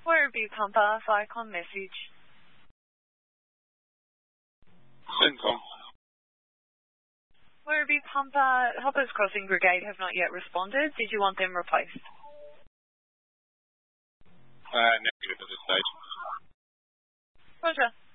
Werribee Pumper, Viacom message. CENTCOM. Werribee Pumper, Hoppers Crossing Brigade have not yet responded. Did you want them replaced? Negative at this stage. Roger.